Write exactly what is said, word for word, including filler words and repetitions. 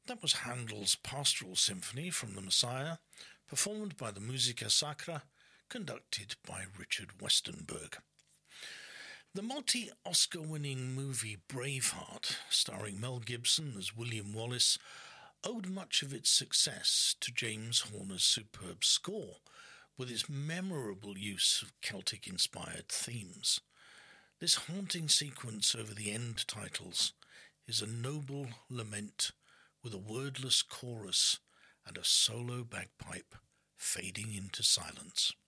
That was Handel's Pastoral Symphony from the Messiah, performed by the Musica Sacra, conducted by Richard Westenberg. The multi-Oscar-winning movie Braveheart, starring Mel Gibson as William Wallace, owed much of its success to James Horner's superb score, with its memorable use of Celtic-inspired themes. This haunting sequence over the end titles is a noble lament with a wordless chorus and a solo bagpipe fading into silence.